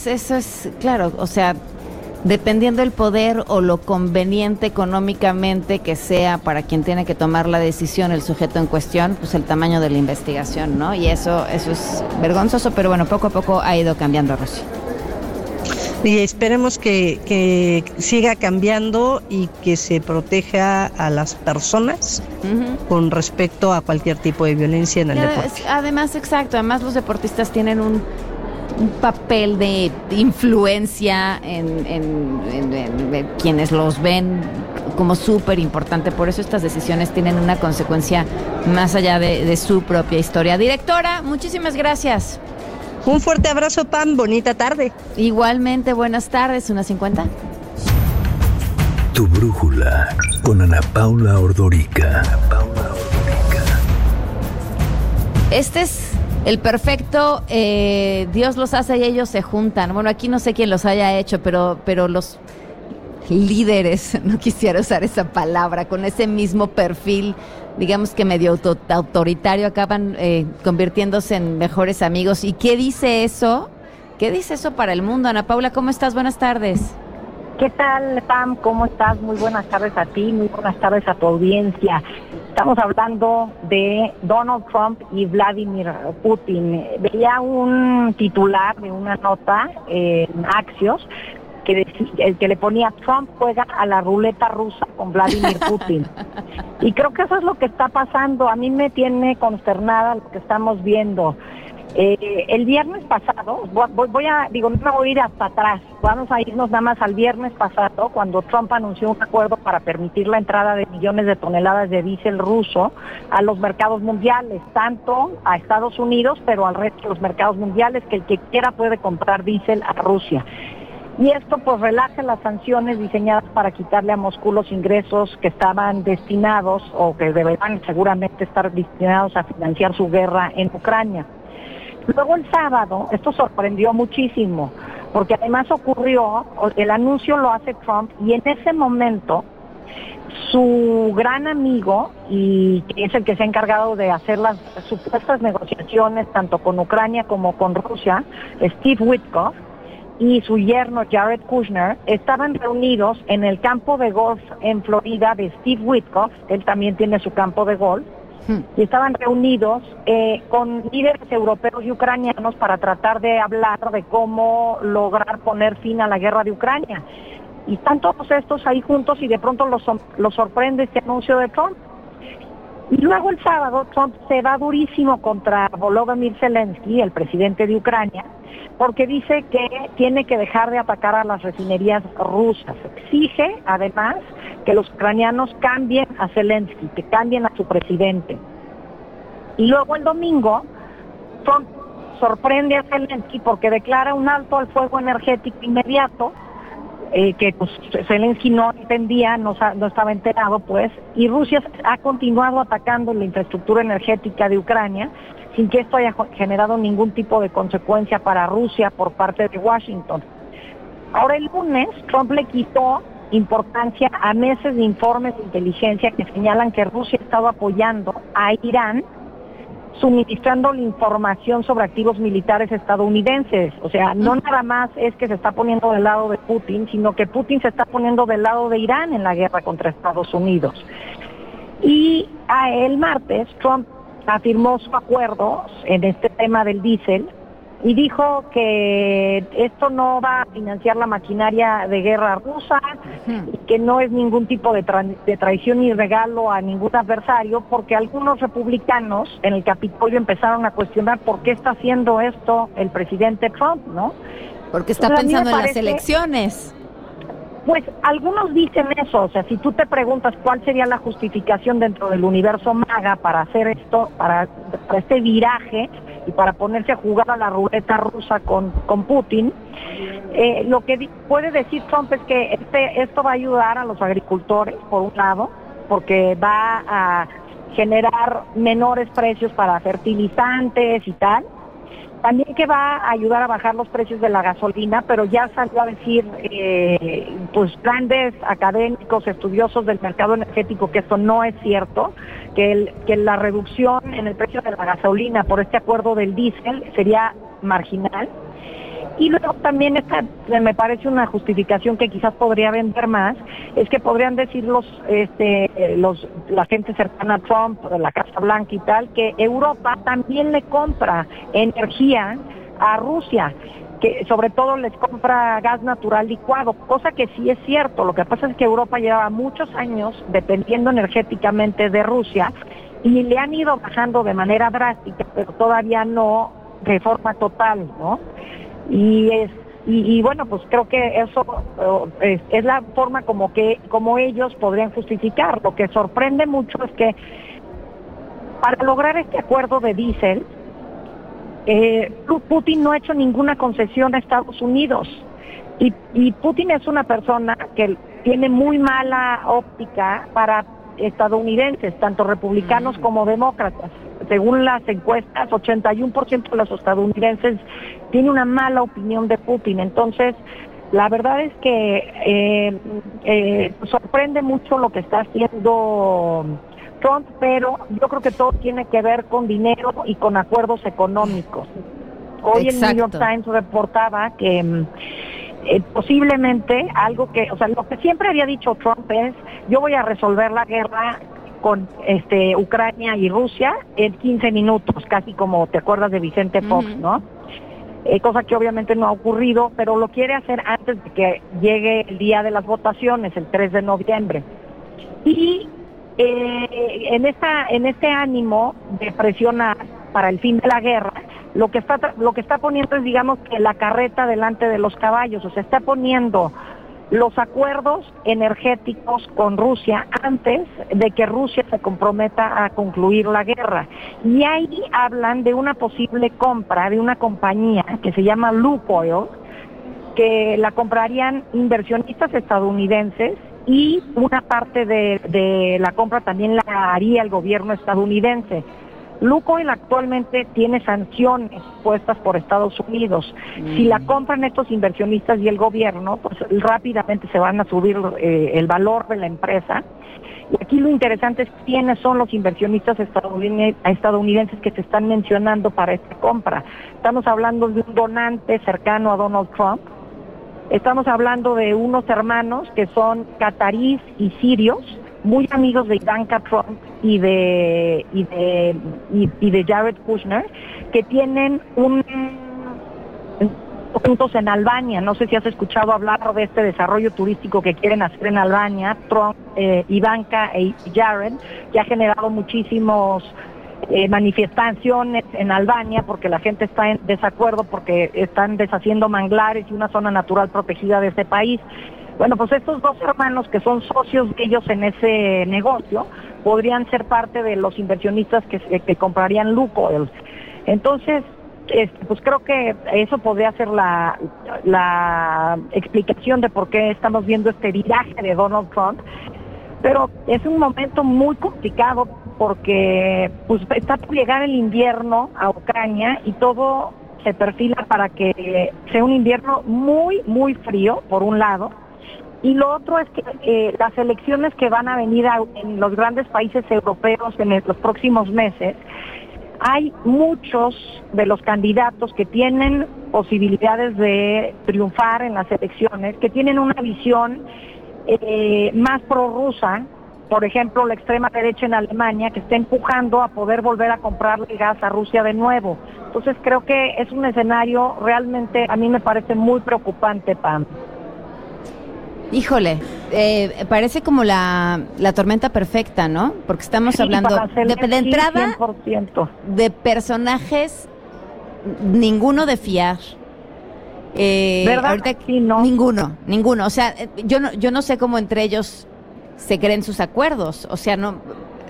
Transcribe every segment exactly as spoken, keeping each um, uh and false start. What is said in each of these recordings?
Eso es, claro, o sea, dependiendo del poder o lo conveniente económicamente que sea para quien tiene que tomar la decisión, el sujeto en cuestión, pues el tamaño de la investigación, ¿no? Y eso, eso es vergonzoso, pero bueno, poco a poco ha ido cambiando, Rosy. Y esperemos que, que siga cambiando y que se proteja a las personas uh-huh. con respecto a cualquier tipo de violencia en el además, deporte. Además, exacto, además los deportistas tienen un, un papel de influencia en, en, en, en, en quienes los ven como súper importante, por eso estas decisiones tienen una consecuencia más allá de, de su propia historia. Directora, muchísimas gracias. Un fuerte abrazo, Pam, bonita tarde. Igualmente, buenas tardes, una cincuenta. Tu brújula con Ana Paula Ordorica. Ana Paula Ordorica. Este es el perfecto, eh, Dios los hace y ellos se juntan. Bueno, aquí no sé quién los haya hecho, pero, pero los líderes, no quisiera usar esa palabra, con ese mismo perfil, digamos que medio auto- autoritario, acaban eh, convirtiéndose en mejores amigos. ¿Y qué dice eso? ¿Qué dice eso para el mundo? Ana Paula, ¿cómo estás? Buenas tardes. ¿Qué tal, Pam? ¿Cómo estás? Muy buenas tardes a ti, muy buenas tardes a tu audiencia. Estamos hablando de Donald Trump y Vladimir Putin. Veía un titular de una nota eh, en Axios que, decía, que le ponía: Trump juega a la ruleta rusa con Vladimir Putin. Y creo que eso es lo que está pasando. A mí me tiene consternada lo que estamos viendo. Eh, el viernes pasado, voy, voy a, digo, no me voy a ir hasta atrás, vamos a irnos nada más al viernes pasado, cuando Trump anunció un acuerdo para permitir la entrada de millones de toneladas de diésel ruso a los mercados mundiales, tanto a Estados Unidos, pero al resto de los mercados mundiales, que el que quiera puede comprar diésel a Rusia. Y esto pues relaja las sanciones diseñadas para quitarle a Moscú los ingresos que estaban destinados, o que deberán seguramente estar destinados a financiar su guerra en Ucrania. Luego el sábado, esto sorprendió muchísimo, porque además ocurrió, el anuncio lo hace Trump, y en ese momento su gran amigo, y que es el que se ha encargado de hacer las supuestas negociaciones tanto con Ucrania como con Rusia, Steve Witkoff, y su yerno Jared Kushner, estaban reunidos en el campo de golf en Florida de Steve Witkoff, él también tiene su campo de golf, y estaban reunidos eh, con líderes europeos y ucranianos para tratar de hablar de cómo lograr poner fin a la guerra de Ucrania. Y están todos estos ahí juntos y de pronto los, los sorprende este anuncio de Trump. Y luego el sábado Trump se va durísimo contra Volodymyr Zelensky, el presidente de Ucrania, porque dice que tiene que dejar de atacar a las refinerías rusas. Exige, además, que los ucranianos cambien a Zelensky, que cambien a su presidente. Y luego el domingo, Trump sorprende a Zelensky porque declara un alto al fuego energético inmediato, eh, que pues, Zelensky no entendía, no, no estaba enterado, pues, y Rusia ha continuado atacando la infraestructura energética de Ucrania, sin que esto haya generado ningún tipo de consecuencia para Rusia por parte de Washington. Ahora el lunes, Trump le quitó importancia a meses de informes de inteligencia que señalan que Rusia estaba apoyando a Irán, suministrando la información sobre activos militares estadounidenses. O sea, no nada más es que se está poniendo del lado de Putin, sino que Putin se está poniendo del lado de Irán en la guerra contra Estados Unidos. Y a el martes, Trump afirmó su acuerdo en este tema del diésel y dijo que esto no va a financiar la maquinaria de guerra rusa, y que no es ningún tipo de, tra- de traición ni regalo a ningún adversario, porque algunos republicanos en el Capitolio empezaron a cuestionar por qué está haciendo esto el presidente Trump, ¿no? Porque está Entonces, pensando en parece, las elecciones. Pues algunos dicen eso, o sea, si tú te preguntas cuál sería la justificación dentro del universo MAGA para hacer esto, para, para este viraje y para ponerse a jugar a la ruleta rusa con, con Putin, eh, lo que di- puede decir Trump es que este, esto va a ayudar a los agricultores, por un lado, porque va a generar menores precios para fertilizantes y tal. También que va a ayudar a bajar los precios de la gasolina, pero ya salió a decir, eh, pues grandes académicos, estudiosos del mercado energético, que esto no es cierto, que, el, que la reducción en el precio de la gasolina por este acuerdo del diésel sería marginal. Y luego también esta, me parece una justificación que quizás podría vender más, es que podrían decir los, este, los, la gente cercana a Trump, la Casa Blanca y tal, que Europa también le compra energía a Rusia, que sobre todo les compra gas natural licuado, cosa que sí es cierto. Lo que pasa es que Europa lleva muchos años dependiendo energéticamente de Rusia y le han ido bajando de manera drástica, pero todavía no de forma total, ¿no? Y es y, y bueno, pues creo que eso uh, es, es la forma como que como ellos podrían justificar. Lo que sorprende mucho es que para lograr este acuerdo de diésel, eh, Putin no ha hecho ninguna concesión a Estados Unidos. Y, y Putin es una persona que tiene muy mala óptica para estadounidenses, tanto republicanos mm. como demócratas. Según las encuestas, ochenta y uno por ciento de los estadounidenses tiene una mala opinión de Putin. Entonces, la verdad es que eh, eh, sorprende mucho lo que está haciendo Trump, pero yo creo que todo tiene que ver con dinero y con acuerdos económicos. Hoy Exacto. el New York Times reportaba que eh, posiblemente algo que, o sea, lo que siempre había dicho Trump es, yo voy a resolver la guerra con este Ucrania y Rusia en quince minutos, casi como te acuerdas de Vicente Fox, uh-huh. ¿no? Eh, cosa que obviamente no ha ocurrido, pero lo quiere hacer antes de que llegue el día de las votaciones, el tres de noviembre. Y eh, en esta en este ánimo de presionar para el fin de la guerra, lo que está lo que está poniendo es, digamos, que la carreta delante de los caballos, o sea, está poniendo los acuerdos energéticos con Rusia antes de que Rusia se comprometa a concluir la guerra. Y ahí hablan de una posible compra de una compañía que se llama Lukoil, que la comprarían inversionistas estadounidenses y una parte de, de la compra también la haría el gobierno estadounidense. Lukoil actualmente tiene sanciones puestas por Estados Unidos. Mm. Si la compran estos inversionistas y el gobierno, pues rápidamente se van a subir eh, el valor de la empresa. Y aquí lo interesante es quiénes son los inversionistas estadounidenses que se están mencionando para esta compra. Estamos hablando de un donante cercano a Donald Trump. Estamos hablando de unos hermanos que son catarís y sirios, muy amigos de Ivanka Trump y de y de y, y de Jared Kushner, que tienen un puntos en Albania. No sé si has escuchado hablar de este desarrollo turístico que quieren hacer en Albania, Trump, eh, Ivanka y Jared, que ha generado muchísimos eh, manifestaciones en Albania porque la gente está en desacuerdo porque están deshaciendo manglares y una zona natural protegida de ese país. Bueno, pues estos dos hermanos que son socios de ellos en ese negocio podrían ser parte de los inversionistas que, que comprarían Lukoil. Entonces, este, pues creo que eso podría ser la, la explicación de por qué estamos viendo este viraje de Donald Trump. Pero es un momento muy complicado porque pues está por llegar el invierno a Ucrania y todo se perfila para que sea un invierno muy, muy frío, por un lado. Y lo otro es que eh, las elecciones que van a venir a, en los grandes países europeos en el, los próximos meses, hay muchos de los candidatos que tienen posibilidades de triunfar en las elecciones, que tienen una visión eh, más prorrusa. Por ejemplo, la extrema derecha en Alemania, que está empujando a poder volver a comprarle gas a Rusia de nuevo. Entonces creo que es un escenario realmente, a mí me parece muy preocupante, Pam. Híjole, eh, parece como la, la tormenta perfecta, ¿no? Porque estamos sí, hablando de, de entrada cien por ciento de personajes, ninguno de fiar. Eh, ¿Verdad? Ahorita, sí, no. Ninguno, ninguno. O sea, yo no, yo no sé cómo entre ellos se creen sus acuerdos. O sea, no,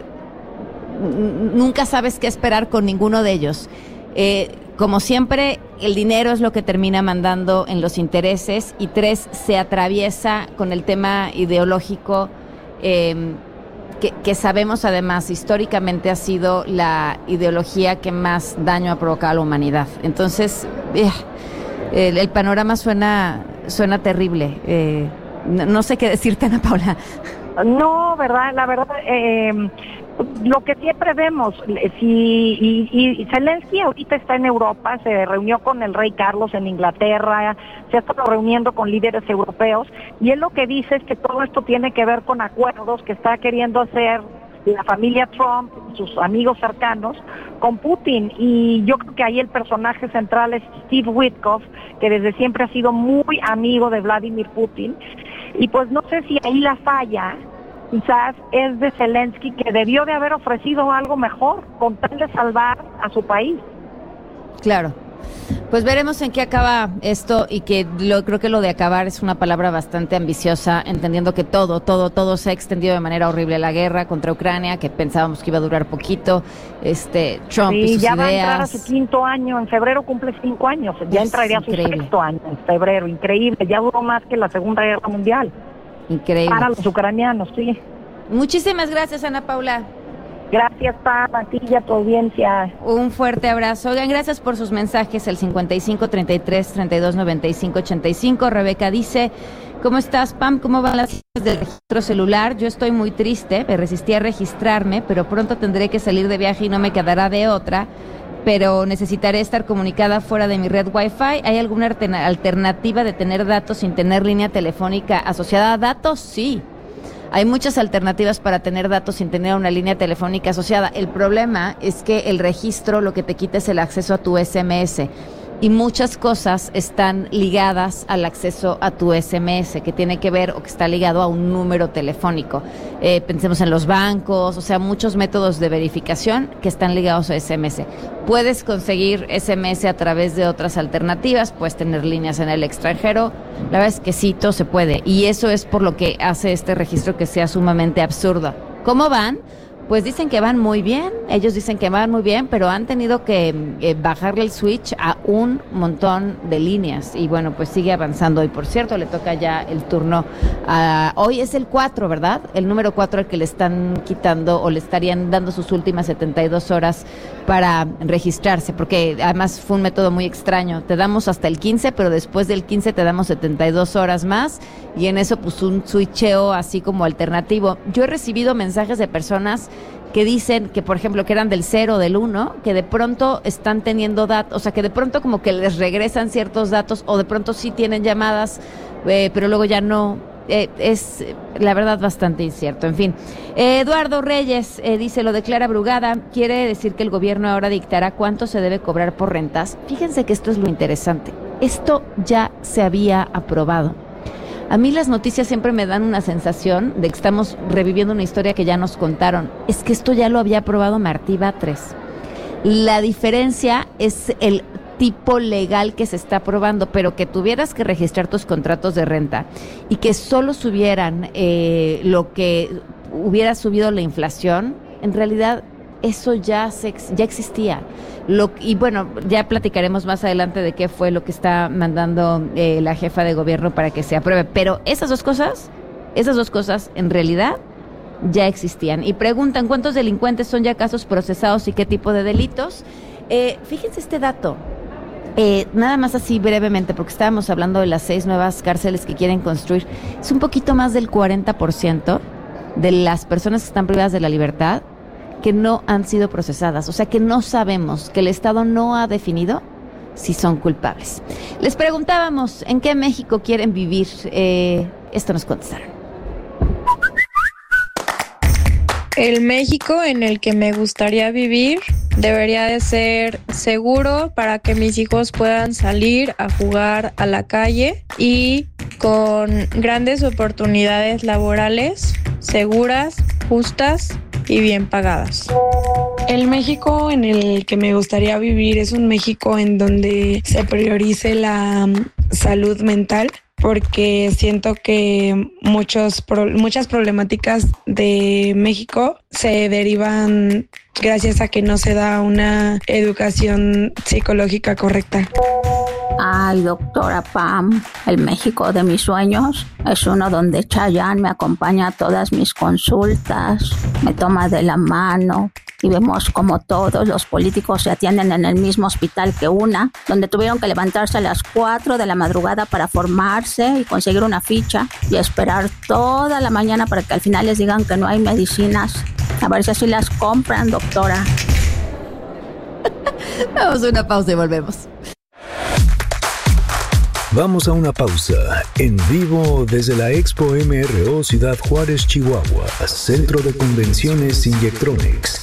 nunca sabes qué esperar con ninguno de ellos. Eh, como siempre, el dinero es lo que termina mandando en los intereses, y tres, se atraviesa con el tema ideológico, eh, que, que sabemos además históricamente ha sido la ideología que más daño ha provocado a la humanidad. Entonces, eh, el, el panorama suena, suena terrible. Eh, no, no sé qué decirte, Ana Paula. No, verdad, la verdad, eh, lo que siempre vemos, si, y, y Zelensky ahorita está en Europa, se reunió con el rey Carlos en Inglaterra, se ha estado reuniendo con líderes europeos, y él lo que dice es que todo esto tiene que ver con acuerdos que está queriendo hacer la familia Trump, sus amigos cercanos, con Putin, y yo creo que ahí el personaje central es Steve Witkoff, que desde siempre ha sido muy amigo de Vladimir Putin, y pues no sé si ahí la falla quizás es de Zelensky, que debió de haber ofrecido algo mejor con tal de salvar a su país. Claro. Pues veremos en qué acaba esto, y que lo, creo que lo de acabar es una palabra bastante ambiciosa, entendiendo que todo, todo, todo se ha extendido de manera horrible. La guerra contra Ucrania, que pensábamos que iba a durar poquito, este Trump sí, y sus ya ideas. va a entrar a su quinto año, en febrero cumple cinco años, ya es entraría increíble. A su sexto año en febrero, increíble, ya duró más que la Segunda Guerra Mundial. Increíble. Para los ucranianos, sí. Muchísimas gracias, Ana Paula. Gracias, Pam, a ti y a tu audiencia. Un fuerte abrazo. Oigan, gracias por sus mensajes, el cincuenta y cinco, treinta y tres, treinta y dos, noventa y cinco, ochenta y cinco. Rebeca dice, ¿cómo estás, Pam? ¿Cómo van las cosas del registro celular? Yo estoy muy triste, me resistí a registrarme, pero pronto tendré que salir de viaje y no me quedará de otra, pero necesitaré estar comunicada fuera de mi red Wi-Fi. ¿Hay alguna alternativa de tener datos sin tener línea telefónica asociada a datos? Sí. Hay muchas alternativas para tener datos sin tener una línea telefónica asociada. El problema es que el registro lo que te quita es el acceso a tu S M S. Y muchas cosas están ligadas al acceso a tu S M S, que tiene que ver o que está ligado a un número telefónico. Eh, pensemos en los bancos, o sea, muchos métodos de verificación que están ligados a S M S. Puedes conseguir S M S a través de otras alternativas, puedes tener líneas en el extranjero. La verdad es que sí, todo se puede. Y eso es por lo que hace este registro que sea sumamente absurdo. ¿Cómo van? Pues dicen que van muy bien, ellos dicen que van muy bien, pero han tenido que eh, bajarle el switch a un montón de líneas, y bueno, pues sigue avanzando. Y por cierto, le toca ya el turno a, hoy es el cuatro, ¿verdad? El número cuatro al que le están quitando, o le estarían dando sus últimas setenta y dos horas para registrarse, porque además fue un método muy extraño. Te damos hasta el quince, pero después del quince te damos setenta y dos horas más, y en eso pues un switcheo así como alternativo. Yo he recibido mensajes de personas que dicen que, por ejemplo, que eran del cero, del uno, que de pronto están teniendo datos, o sea, que de pronto como que les regresan ciertos datos, o de pronto sí tienen llamadas, eh, pero luego ya no. Eh, es, la verdad, bastante incierto. En fin, eh, Eduardo Reyes eh, dice, lo declara Brugada, quiere decir que el gobierno ahora dictará cuánto se debe cobrar por rentas. Fíjense que esto es lo interesante. Esto ya se había aprobado. A mí las noticias siempre me dan una sensación de que estamos reviviendo una historia que ya nos contaron. Es que esto ya lo había aprobado Martí Batres. La diferencia es el tipo legal que se está aprobando, pero que tuvieras que registrar tus contratos de renta y que solo subieran eh, lo que hubiera subido la inflación, en realidad eso ya se, ya existía. Lo, y bueno, ya platicaremos más adelante de qué fue lo que está mandando eh, la jefa de gobierno para que se apruebe. Pero esas dos cosas, esas dos cosas en realidad ya existían. Y preguntan cuántos delincuentes son ya casos procesados y qué tipo de delitos. Eh, fíjense este dato. Eh, nada más así brevemente, porque estábamos hablando de las seis nuevas cárceles que quieren construir. Es un poquito más del cuarenta por ciento de las personas que están privadas de la libertad que no han sido procesadas, o sea que no sabemos, que el Estado no ha definido si son culpables. Les preguntábamos en qué México quieren vivir, eh, esto nos contestaron. El México en el que me gustaría vivir debería de ser seguro para que mis hijos puedan salir a jugar a la calle y con grandes oportunidades laborales, seguras, justas y bien pagadas. El México en el que me gustaría vivir es un México en donde se priorice la salud mental, porque siento que muchos muchas problemáticas de México se derivan gracias a que no se da una educación psicológica correcta. Ay, doctora Pam, el México de mis sueños es uno donde Chayanne me acompaña a todas mis consultas, me toma de la mano y vemos como todos los políticos se atienden en el mismo hospital que una, donde tuvieron que levantarse a las cuatro de la madrugada para formarse y conseguir una ficha y esperar toda la mañana para que al final les digan que no hay medicinas. A ver si así las compran, doctora. Vamos a una pausa y volvemos. Vamos a una pausa. En vivo desde la Expo M R O Ciudad Juárez, Chihuahua, Centro de Convenciones Injectronics.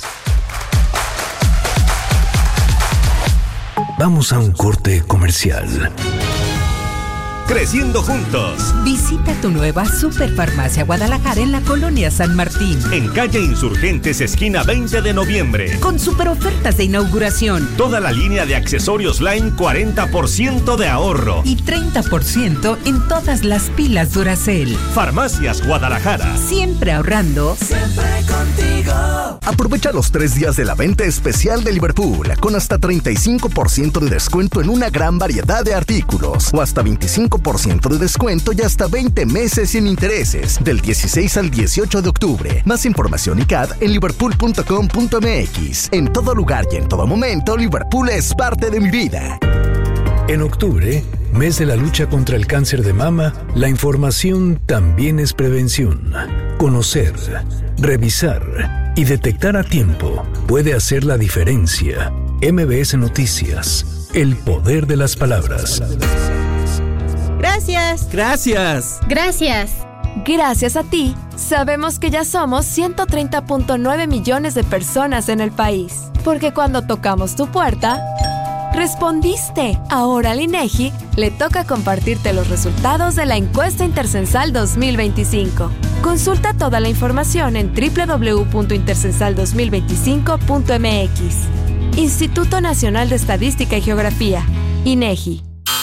Vamos a un corte comercial. Creciendo juntos. Visita tu nueva Superfarmacia Guadalajara en la Colonia San Martín. En calle Insurgentes, esquina veinte de noviembre. Con super ofertas de inauguración. Toda la línea de accesorios Line, cuarenta por ciento de ahorro. Y treinta por ciento en todas las pilas Duracell. Farmacias Guadalajara. Siempre ahorrando. Siempre contigo. Aprovecha los tres días de la venta especial de Liverpool, con hasta treinta y cinco por ciento de descuento en una gran variedad de artículos. O hasta veinticinco por ciento de descuento y hasta veinte meses sin intereses, del dieciséis al dieciocho de octubre. Más información y C A D en liverpool punto com punto m x. En todo lugar y en todo momento, Liverpool es parte de mi vida. En octubre, mes de la lucha contra el cáncer de mama, la información también es prevención. Conocer, revisar y detectar a tiempo puede hacer la diferencia. M B S Noticias, el poder de las palabras. Gracias. Gracias. Gracias. Gracias a ti, sabemos que ya somos ciento treinta punto nueve millones de personas en el país. Porque cuando tocamos tu puerta, respondiste. Ahora al INEGI le toca compartirte los resultados de la encuesta intercensal dos mil veinticinco. Consulta toda la información en doble u doble u doble u punto intercensal dos mil veinticinco punto m x. Instituto Nacional de Estadística y Geografía, INEGI.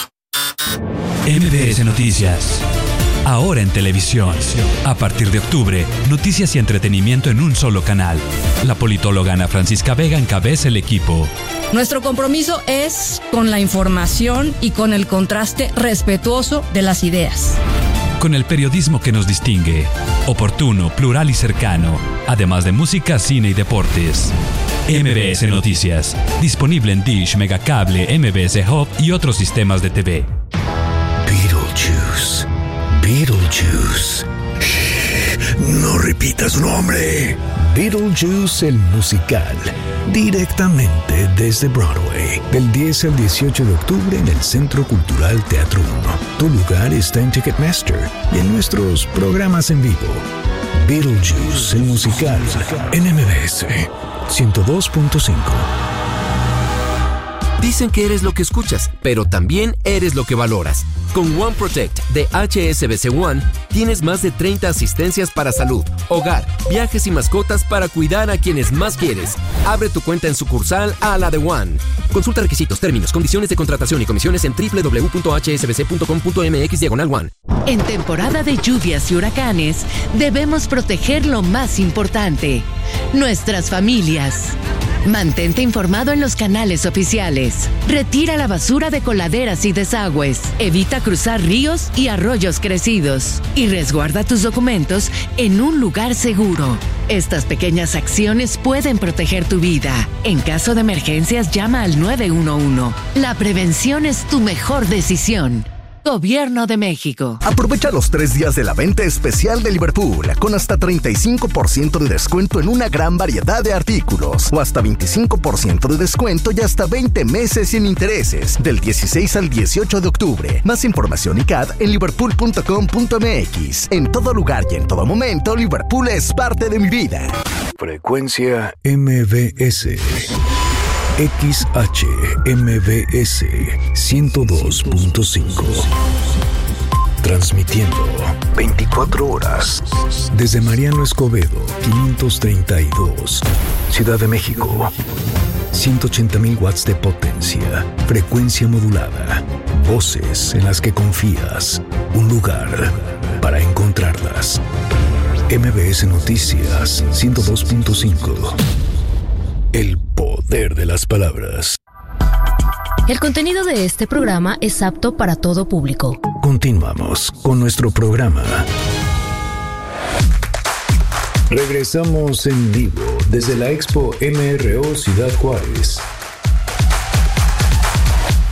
M B S Noticias. Ahora en televisión. A partir de octubre, noticias y entretenimiento en un solo canal. La politóloga Ana Francisca Vega encabeza el equipo. Nuestro compromiso es con la información y con el contraste respetuoso de las ideas. Con el periodismo que nos distingue. Oportuno, plural y cercano. Además de música, cine y deportes. M B S Noticias. Disponible en Dish, Megacable, M B S Hub y otros sistemas de T V. Beetlejuice. Beetlejuice. No repitas su nombre. Beetlejuice el musical. Directamente desde Broadway. Del diez al dieciocho de octubre en el Centro Cultural Teatro uno. Tu lugar está en Ticketmaster y en nuestros programas en vivo. Beetlejuice el musical. En M B S ciento dos punto cinco. Dicen que eres lo que escuchas, pero también eres lo que valoras. Con One Protect de H S B C One, tienes más de treinta asistencias para salud, hogar, viajes y mascotas para cuidar a quienes más quieres. Abre tu cuenta en sucursal a la de One. Consulta requisitos, términos, condiciones de contratación y comisiones en doble u doble u doble u punto h s b c punto com punto m x diagonal One. En temporada de lluvias y huracanes, debemos proteger lo más importante: nuestras familias. Mantente informado en los canales oficiales. Retira la basura de coladeras y desagües. Evita cruzar ríos y arroyos crecidos. Y resguarda tus documentos en un lugar seguro. Estas pequeñas acciones pueden proteger tu vida. En caso de emergencias, llama al nueve uno uno. La prevención es tu mejor decisión. Gobierno de México. Aprovecha los tres días de la venta especial de Liverpool, con hasta treinta y cinco por ciento de descuento en una gran variedad de artículos, o hasta veinticinco por ciento de descuento y hasta veinte meses sin intereses, del dieciséis al dieciocho de octubre. Más información y C A D en liverpool punto com punto m x. En todo lugar y en todo momento, Liverpool es parte de mi vida. Frecuencia M B S. X H M B S ciento dos punto cinco. Transmitiendo veinticuatro horas desde Mariano Escobedo, quinientos treinta y dos, Ciudad de México. ciento ochenta mil watts de potencia, frecuencia modulada, voces en las que confías, un lugar para encontrarlas. M B S Noticias ciento dos punto cinco. El poder de las palabras. El contenido de este programa es apto para todo público. Continuamos con nuestro programa. Regresamos en vivo desde la Expo M R O Ciudad Juárez.